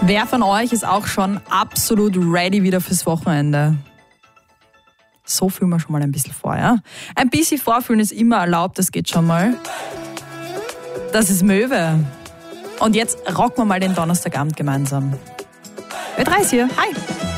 Wer von euch ist auch schon absolut ready wieder fürs Wochenende? So fühlen wir schon mal ein bisschen vor, ja? Ein bisschen vorfühlen ist immer erlaubt, das geht schon mal. Das ist Möwe. Und jetzt rocken wir mal den Donnerstagabend gemeinsam. Ö3 ist hier. Hi!